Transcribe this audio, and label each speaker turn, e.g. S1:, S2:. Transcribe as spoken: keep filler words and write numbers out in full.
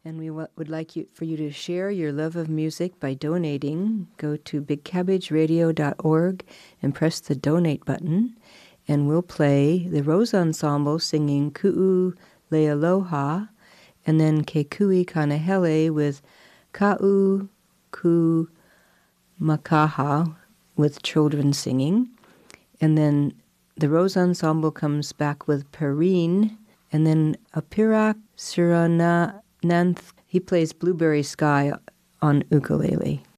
S1: And we w- would like you for you to share your love of music by donating. Go to big cabbage radio dot org and press the donate button, and we'll play the Rose Ensemble singing Ku'u Lealoha, and then Kekui Kanahele with Ka'u Ku Makaha with children singing. And then the Rose Ensemble comes back with Perrine, and then Apirak Sirananth, he plays Blueberry Sky on ukulele.